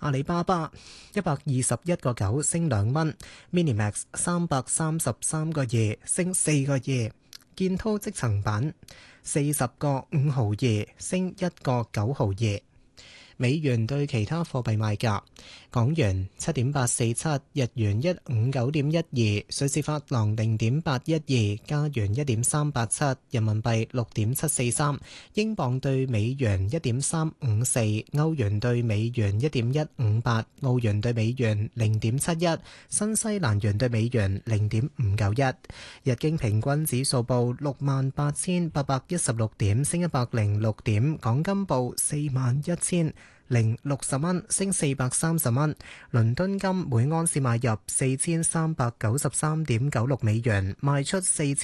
阿里巴巴121.9升2蚊，Minimax 333.2升4個2，建滔積層板40.5毫2升1.9毫2。美元對其他貨幣賣價：港元7.847，日元159.12，瑞士法郎0.812，加元1.387，人民幣6.743，英鎊對美元1.354，歐元對美元1.158，澳元對美元0.71，新西蘭元對美元0.591。日經平均指數報68,816點，升106點。港金報41,060蚊，升430蚊。倫敦金每盎司買入4393.96美元，賣出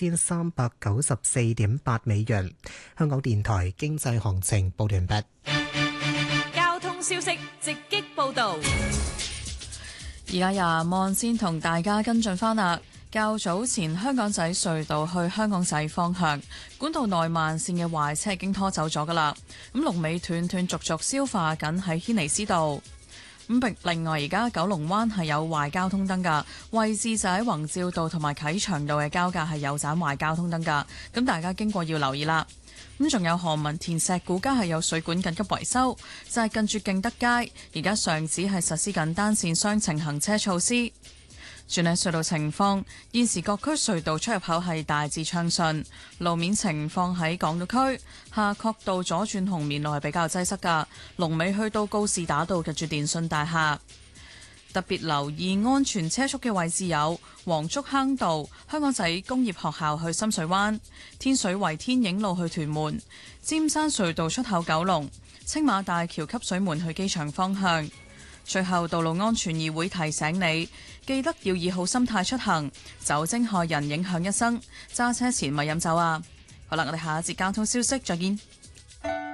4394.8美元。香港電台經濟行情報完畢。 交通消息直擊報道。 而家由望先同大家跟進返啦。較早前香港仔隧道去香港仔方向管道內慢線嘅壞車已經拖走咗㗎啦，咁龍尾斷斷續續消化緊喺軒尼詩道。咁另外而家九龍灣係有壞交通燈㗎，位置就喺宏照道同埋啟祥道嘅交界係有盞壞交通燈㗎，咁大家經過要留意啦。咁仲有何文田石鼓街係有水管緊急維修，就係近住敬德街，而家上址係實施緊單線雙程行車措施。轉喺隧道情況，現時各區隧道出入口係大致暢順。路面情況喺港島區夏慤道左轉紅棉路係比較擠塞㗎，龍尾去到告士打道近住電訊大廈。特別留意安全車速嘅位置有黃竹坑道、香港仔工業學校去深水灣、天水圍天影路去屯門、尖山隧道出口九龍、青馬大橋汲水門去機場方向。最後，道路安全議會提醒你，記得要以好心態出行，酒精害人影響一生，揸車前咪飲酒啊！好啦，我哋下一節交通消息再見。